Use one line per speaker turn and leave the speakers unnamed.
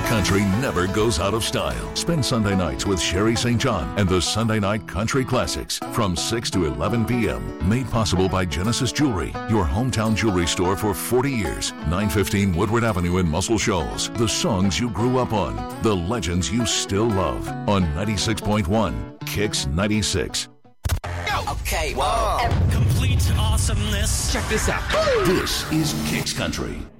Country never goes out of style. Spend Sunday nights with Sherry St. John and the Sunday Night Country Classics from 6 to 11 p.m. Made possible by Genesis Jewelry, your hometown jewelry store for 40 years. 915 Woodward Avenue in Muscle Shoals. The songs you grew up on. The legends you still love. On 96.1 Kicks 96.
Okay, whoa. Complete awesomeness.
Check this out.
This is Kicks Country.